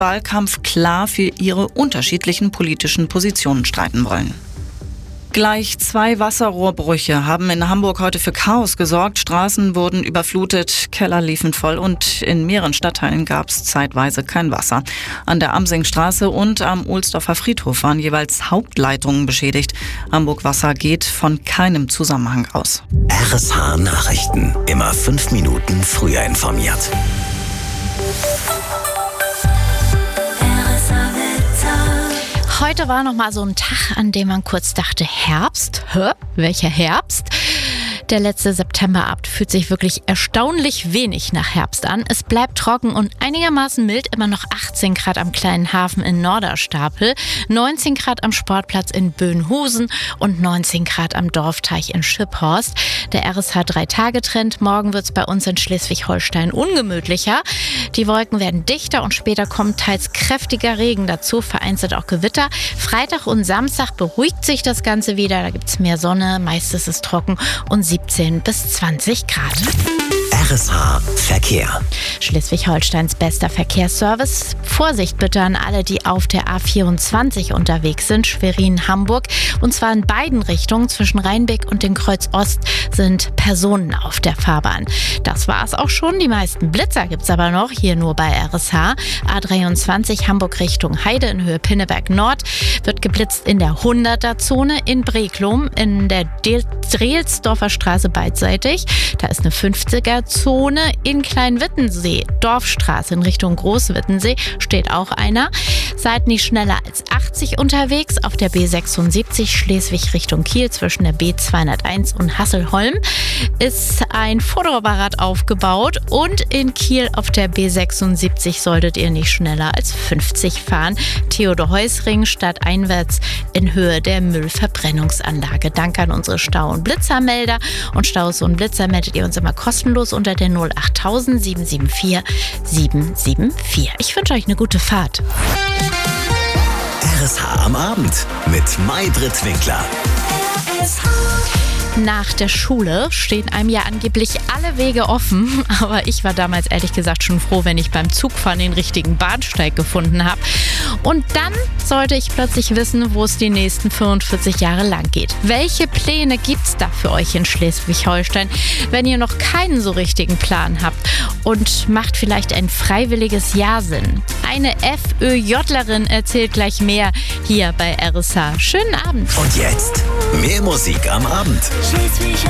Wahlkampf klar für ihre unterschiedlichen politischen Positionen streiten wollen. Gleich 2 Wasserrohrbrüche haben in Hamburg heute für Chaos gesorgt. Straßen wurden überflutet, Keller liefen voll und in mehreren Stadtteilen gab es zeitweise kein Wasser. An der Amsingstraße und am Ohlsdorfer Friedhof waren jeweils Hauptleitungen beschädigt. Hamburg Wasser geht von keinem Zusammenhang aus. RSH Nachrichten. Immer 5 Minuten früher informiert. Heute war noch mal so ein Tag, an dem man kurz dachte, Herbst? Welcher Herbst? Der letzte Septemberabend fühlt sich wirklich erstaunlich wenig nach Herbst an. Es bleibt trocken und einigermaßen mild, immer noch 18 Grad am kleinen Hafen in Norderstapel, 19 Grad am Sportplatz in Böhnhusen und 19 Grad am Dorfteich in Schipphorst. Der RSH 3-Tage-Trend. Morgen wird es bei uns in Schleswig-Holstein ungemütlicher. Die Wolken werden dichter und später kommt teils kräftiger Regen dazu, vereinzelt auch Gewitter. Freitag und Samstag beruhigt sich das Ganze wieder. Da gibt es mehr Sonne, meist ist es trocken und 17 bis 20 Grad. RSH Verkehr. Schleswig-Holsteins bester Verkehrsservice. Vorsicht bitte an alle, die auf der A24 unterwegs sind, Schwerin-Hamburg. Und zwar in beiden Richtungen, zwischen Rheinbeck und dem Kreuz Ost sind Personen auf der Fahrbahn. Das war es auch schon. Die meisten Blitzer gibt es aber noch, hier nur bei RSH. A23 Hamburg Richtung Heide in Höhe Pinneberg Nord wird geblitzt in der 100er-Zone in Breklum, in der Drelsdorfer Straße beidseitig. Da ist eine 50er-Zone in Kleinwittensee. Dorfstraße in Richtung Großwittensee steht auch einer. Seid nicht schneller als 80 unterwegs. Auf der B76 Schleswig Richtung Kiel zwischen der B201 und Hasselholm ist ein Vorderrad aufgebaut. Und in Kiel auf der B76 solltet ihr nicht schneller als 50 fahren. Theodor-Heuss-Ring stadteinwärts in Höhe der Müllverbrennungsanlage. Danke an unsere Stau- und Blitzermelder. Und Staus und Blitzer meldet ihr uns immer kostenlos unter der 08000 774 774. Ich wünsche euch eine gute Fahrt. RSH am Abend mit Maybrit Winkler. Nach der Schule stehen einem ja angeblich alle Wege offen, aber ich war damals ehrlich gesagt schon froh, wenn ich beim Zugfahren den richtigen Bahnsteig gefunden habe. Und dann sollte ich plötzlich wissen, wo es die nächsten 45 Jahre lang geht. Welche Pläne gibt's da für euch in Schleswig-Holstein, wenn ihr noch keinen so richtigen Plan habt? Und macht vielleicht ein freiwilliges Jahr Sinn? Eine FÖJlerin erzählt gleich mehr hier bei RSH. Schönen Abend. Und jetzt mehr Musik am Abend. Schleswig